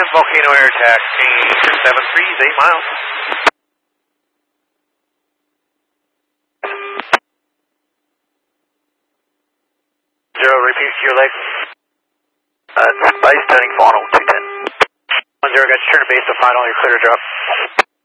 is Volcano Air Taxi 73, 8 miles. Zero, repeat your leg. Base turning final, 210. 10, got your turn to base to final, you're clear to drop.